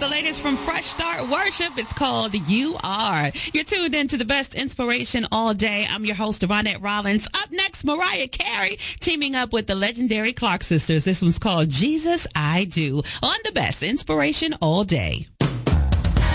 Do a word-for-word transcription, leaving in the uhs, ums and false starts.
the latest from Fresh Start Worship. It's called You Are. You're tuned in to the best inspiration all day. I'm your host, Ronette Rollins. Up next, Mariah Carey teaming up with the legendary Clark sisters. This one's called Jesus I Do on the best inspiration all day.